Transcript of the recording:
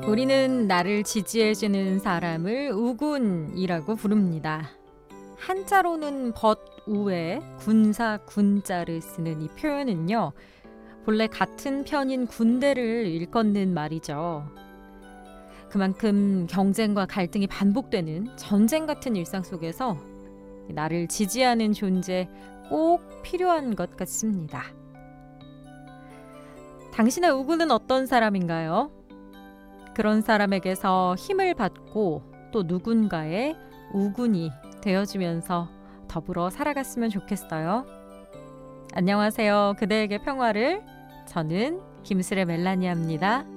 우리는 나를 지지해주는 사람을 우군이라고 부릅니다. 한자로는 벗우에 군사 군자를 쓰는 이 표현은요, 본래 같은 편인 군대를 일컫는 말이죠. 그만큼 경쟁과 갈등이 반복되는 전쟁 같은 일상 속에서 나를 지지하는 존재 꼭 필요한 것 같습니다. 당신의 우군은 어떤 사람인가요? 그런 사람에게서 힘을 받고 또 누군가의 우군이 되어주면서 더불어 살아갔으면 좋겠어요. 안녕하세요. 그대에게 평화를. 저는 김슬의 멜라니아입니다.